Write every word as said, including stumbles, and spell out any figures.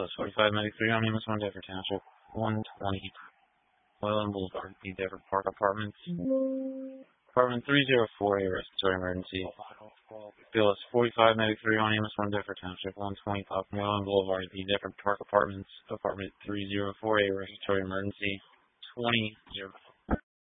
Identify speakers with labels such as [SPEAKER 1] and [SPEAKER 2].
[SPEAKER 1] Bill is forty-five ninety-three on Amos one Deptford Township, one twenty Moylan Boulevard, B. Deptford Park Apartments. Apartment three oh four A, respiratory emergency. Bill is forty-five ninety-three on Amos one Deptford Township, one twenty Moylan Boulevard, B. Deptford Park Apartments. Apartment three oh four A, respiratory emergency. twenty